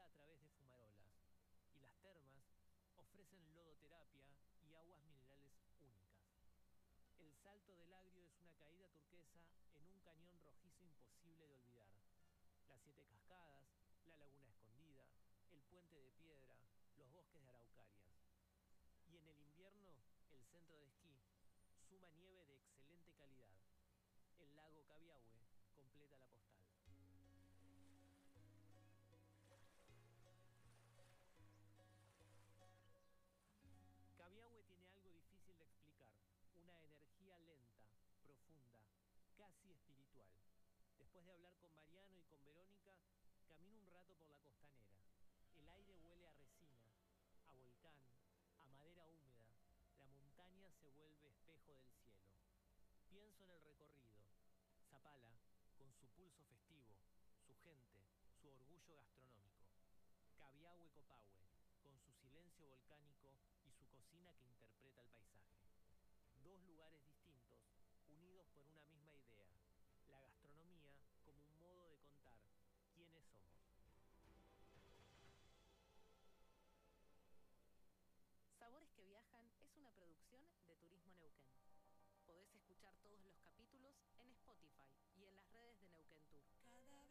a través de fumarolas. Y las termas ofrecen lodoterapia y aguas minerales únicas. El Salto del Agrio es una caída turquesa en un cañón rojizo imposible de olvidar. Las Siete Cascadas, la Laguna Escondida, el Puente de Piedra, los bosques de araucarias. Y en el invierno, el centro de esquí suma nieve de excelente calidad. El lago Cabiahue completa la postal. Cabiahue tiene algo difícil de explicar, una energía lenta, profunda, casi espiritual. Después de hablar con Mariano y con Verónica, camino un rato por la costanera. El aire huele a resina, a volcán, a madera húmeda. La montaña se vuelve espejo del cielo. Pienso en el recorrido. Zapala, con su pulso festivo, su gente, su orgullo gastronómico. Cabiahue Copahue, con su silencio volcánico y su cocina que interpreta el paisaje. Dos lugares distintos, unidos por una misma idea, la gastronomía como un modo de contar quiénes somos. Sabores que Viajan es una producción de Turismo Neuquén. Podés escuchar todos los capítulos en